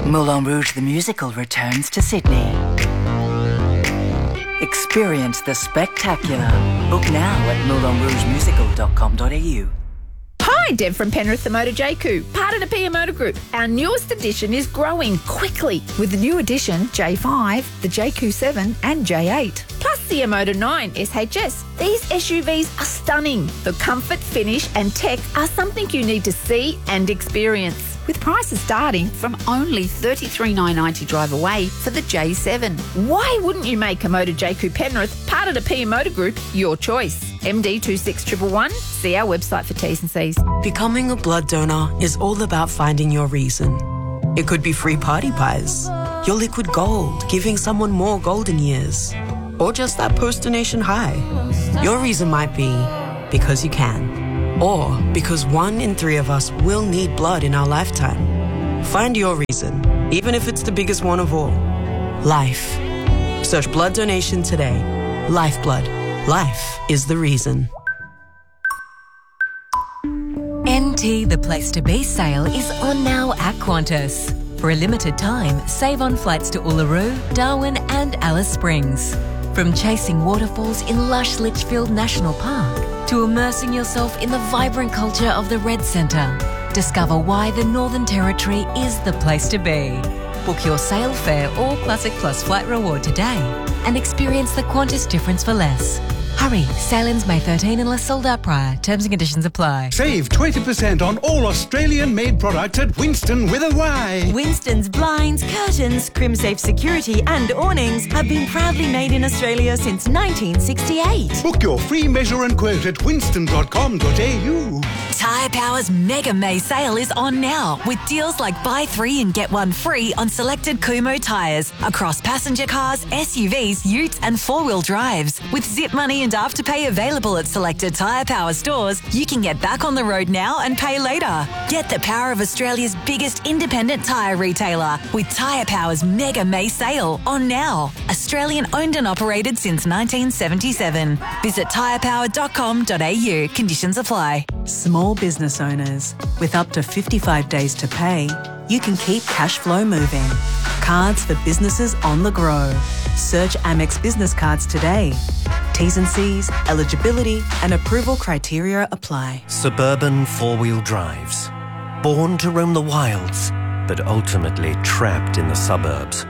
Moulin Rouge the Musical returns to Sydney. Experience the spectacular. Book now at moulinrougemusical.com.au. Hi, Deb from Penrith the Motor JQ, part of the Pia Motor Group. Our newest edition is growing quickly with the new edition J5, the JQ7 and J8, plus the Motor 9 SHS. These SUVs are stunning. The comfort, finish and tech are something you need to see and experience, with prices starting from only $33,990 drive away for the J7. Why wouldn't you make a Motor JQ Penrith, part of the Pia Motor Group, your choice? MD 26111. See our website for T's and C's. Becoming a blood donor is all about finding your reason. It could be free party pies, your liquid gold, giving someone more golden years, or just that post-donation high. Your reason might be because you can, or because 1 in 3 of us will need blood in our lifetime. Find your reason, even if it's the biggest one of all. Life. Search blood donation today. Lifeblood. Life is the reason. NT The Place to Be sale is on now at Qantas. For a limited time, save on flights to Uluru, Darwin and Alice Springs. From chasing waterfalls in lush Litchfield National Park to immersing yourself in the vibrant culture of the Red Centre, discover why the Northern Territory is the place to be. Book your sail fare or Classic Plus flight reward today and experience the Qantas difference for less. Hurry, sail-ins May 13 unless sold out prior. Terms and conditions apply. Save 20% on all Australian-made products at Winston with a Y. Winston's blinds, curtains, Crimsafe security and awnings have been proudly made in Australia since 1968. Book your free measure and quote at winston.com.au. Tyre Power's Mega May sale is on now with deals like buy 3 and get 1 free on selected Kumho tyres across passenger cars, SUVs, utes and 4-wheel drives. With zip money and afterpay available at selected Tyre Power stores, you can get back on the road now and pay later. Get the power of Australia's biggest independent tyre retailer with Tyre Power's Mega May sale on now. Australian owned and operated since 1977. Visit tyrepower.com.au. Conditions apply. Small business owners, with up to 55 days to pay, you can keep cash flow moving. Cards for businesses on the go. Search Amex Business Cards today. T's and C's, eligibility and approval criteria apply. Suburban 4-wheel drives. Born to roam the wilds, but ultimately trapped in the suburbs.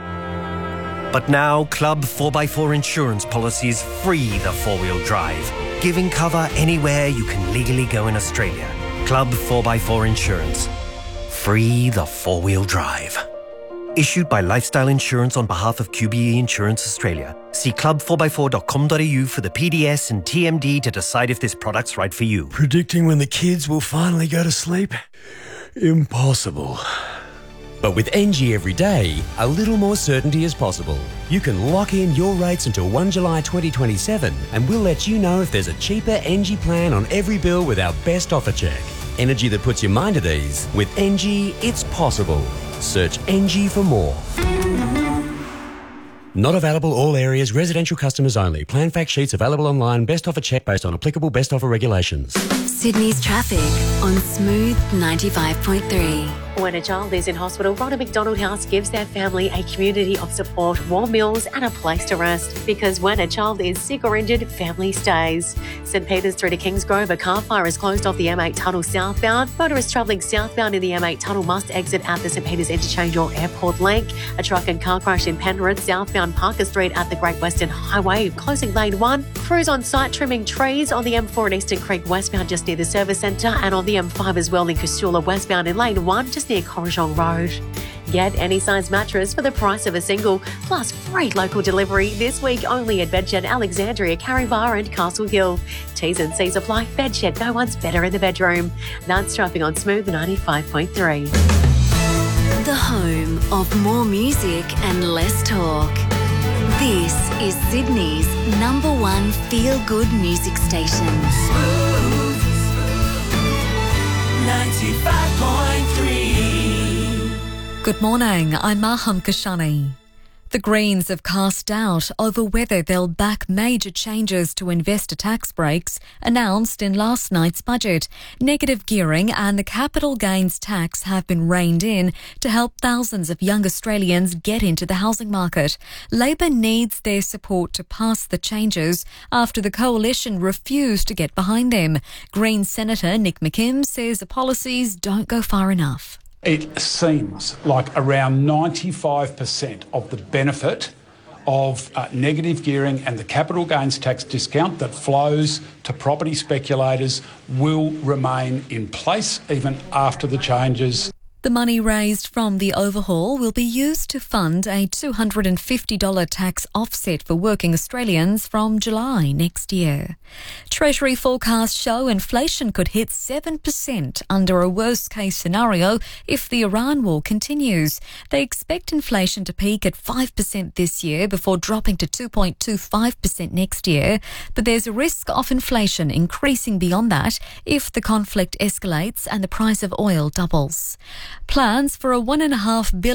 But now, Club 4x4 insurance policies free the 4-wheel drive, giving cover anywhere you can legally go in Australia. Club 4x4 Insurance. Free the 4-wheel drive. Issued by Lifestyle Insurance on behalf of QBE Insurance Australia. See club4x4.com.au for the PDS and TMD to decide if this product's right for you. Predicting when the kids will finally go to sleep? Impossible. But with NG every day, a little more certainty is possible. You can lock in your rates until 1 July 2027 and we'll let you know if there's a cheaper NG plan on every bill with our best offer check. Energy that puts your mind at ease. With NG, it's possible. Search NG for more. Not available all areas, residential customers only. Plan fact sheets available online. Best offer check based on applicable best offer regulations. Sydney's traffic on Smooth 95.3. When a child is in hospital, Ronald McDonald House gives their family a community of support, warm meals and a place to rest. Because when a child is sick or injured, family stays. St Peters through to Kingsgrove, a car fire is closed off the M8 tunnel southbound. Motorists travelling southbound in the M8 tunnel must exit at the St Peters interchange or airport link. A truck and car crash in Penrith, southbound Parker Street at the Great Western Highway, closing lane 1. Crews on site trimming trees on the M4 in Eastern Creek westbound just near the service centre, and on the M5 as well in Casula westbound in lane 1 just near Corrigong Road. Get any size mattress for the price of a single, plus free local delivery this week only at Bedshed Alexandria, Carribar and Castle Hill. T's and C's apply. Bedshed, no one's better in the bedroom. That's traffic on Smooth 95.3. The home of more music and less talk. This is Sydney's #1 feel-good music station. Smooth 95.3. Good morning, I'm Maham Kashani. The Greens have cast doubt over whether they'll back major changes to investor tax breaks announced in last night's budget. Negative gearing and the capital gains tax have been reined in to help thousands of young Australians get into the housing market. Labor needs their support to pass the changes after the coalition refused to get behind them. Green Senator Nick McKim says the policies don't go far enough. It seems like around 95% of the benefit of negative gearing and the capital gains tax discount that flows to property speculators will remain in place even after the changes. The money raised from the overhaul will be used to fund a $250 tax offset for working Australians from July next year. Treasury forecasts show inflation could hit 7% under a worst-case scenario if the Iran war continues. They expect inflation to peak at 5% this year before dropping to 2.25% next year, but there's a risk of inflation increasing beyond that if the conflict escalates and the price of oil doubles. Plans for a $1.5 billion